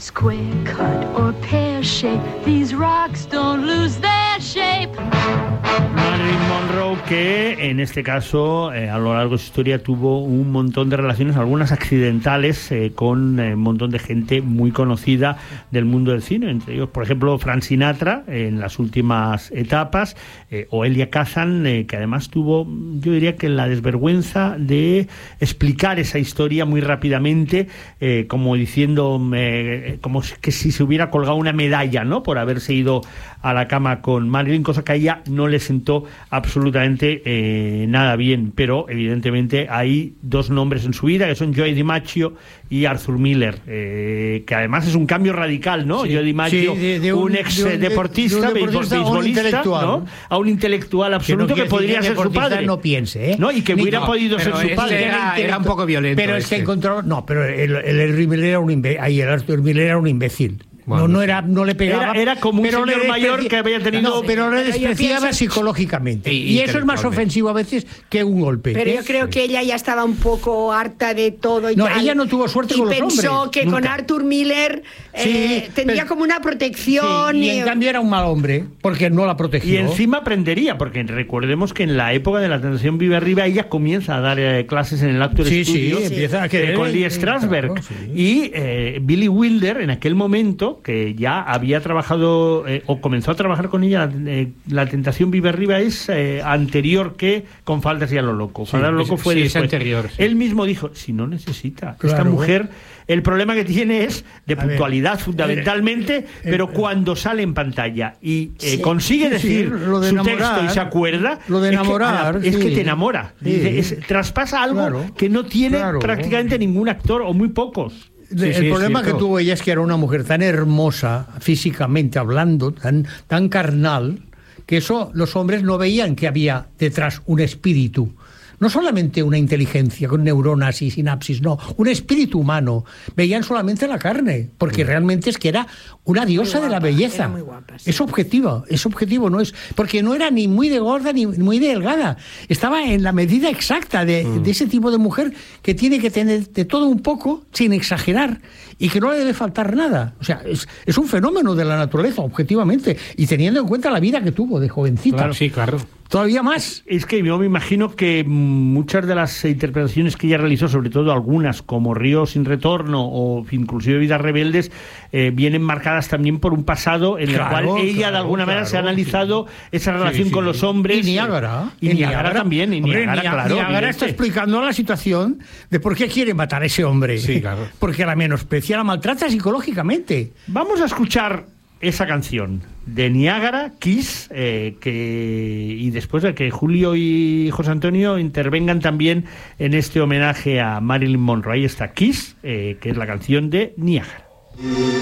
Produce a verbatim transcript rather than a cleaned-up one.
Square cut or pear shape, these rocks don't lose their shape. Marilyn Monroe, que en este caso eh, a lo largo de su historia tuvo un montón de relaciones, algunas accidentales, eh, con eh, un montón de gente muy conocida del mundo del cine, entre ellos, por ejemplo, Frank Sinatra eh, en las últimas etapas, eh, o Elia Kazan, eh, que además tuvo, yo diría que la desvergüenza de explicar esa historia muy rápidamente, eh, como diciendo, eh, como que si se hubiera colgado una medalla, ¿no?, por haberse ido a la cama con Marilyn, cosa que a ella no le sentó absolutamente eh, nada bien. Pero evidentemente hay dos nombres en su vida, que son Joe DiMaggio y Arthur Miller, eh, que además es un cambio radical, ¿no? Sí, Joe DiMaggio, sí, de, de un, un ex de un, deportista, de, de un deportista beisbolista, ¿no?, a un intelectual absoluto, que, no que podría ser su padre. No piense, ¿eh? ¿No? Y que Ni, hubiera no, podido ser su padre. Era, era un poco violento. Pero es ese. que encontró... No, pero el, el, el Miller era un imbécil, ahí el Arthur Miller era un imbécil. Bueno, no, no era, no le pegaba. Era, era como un pero señor mayor que había tenido. No, pero le despreciaba psicológicamente. Y, y eso es más ofensivo a veces que un golpe. Pero yo creo que ella ya estaba un poco harta de todo y no, tal. ella no tuvo suerte con los hombres. Y pensó que nunca. con Arthur Miller eh, sí, tendría pero, como una protección. Sí, y, y en cambio era un mal hombre, porque no la protegió. Y encima aprendería, porque recordemos que en la época de la Tentación Vive Arriba ella comienza a dar eh, clases en el Actor sí, Studio, sí, empieza a querer, eh, con Lee Strasberg. Claro, sí. Y eh, Billy Wilder, en aquel momento, que ya había trabajado eh, o comenzó a trabajar con ella, eh, La Tentación Vive Arriba es eh, anterior que Con Faldas y a lo loco. Sí, a lo loco fue sí, después. Es anterior. Sí. Él mismo dijo, si no necesita, claro. Esta mujer, el problema que tiene es de puntualidad, ver, fundamentalmente, eh, eh, pero eh, cuando sale en pantalla y eh, sí, consigue sí, decir sí, lo de su enamorar, texto y se acuerda, lo de enamorar, es que, es sí. que te enamora. Sí. Dice, es, traspasa algo claro, que no tiene claro. prácticamente ningún actor o muy pocos. Sí, el sí, problema que tuvo ella es que era una mujer tan hermosa, físicamente hablando, tan, tan carnal, que eso los hombres no veían que había detrás un espíritu. No solamente una inteligencia con neuronas y sinapsis, no, un espíritu humano. Veían solamente la carne, porque realmente es que era una diosa guapa, de la belleza. Muy guapa, sí. Es objetivo, es objetivo, no es porque no era ni muy de gorda ni muy de delgada. Estaba en la medida exacta de, mm. de ese tipo de mujer que tiene que tener de todo un poco, sin exagerar, y que no le debe faltar nada. O sea, es, es un fenómeno de la naturaleza, objetivamente, y teniendo en cuenta la vida que tuvo de jovencita. Claro, sí, claro. Todavía más. Es que yo me imagino que muchas de las interpretaciones que ella realizó, sobre todo algunas como Río sin retorno o inclusive Vidas rebeldes, eh, vienen marcadas también por un pasado en claro, el cual ella claro, de alguna manera claro, se ha analizado sí. esa relación sí, sí. con los hombres. Y Niágara. Y, y Niágara, Niágara también. Y Niágara, hombre, claro. Niágara está explicando la situación de por qué quiere matar a ese hombre. Sí, claro. Porque la menosprecia, la maltrata psicológicamente. Vamos a escuchar esa canción de Niágara, Kiss, eh, que y después de que Julio y José Antonio intervengan también en este homenaje a Marilyn Monroe. Ahí está Kiss, eh, que es la canción de Niágara.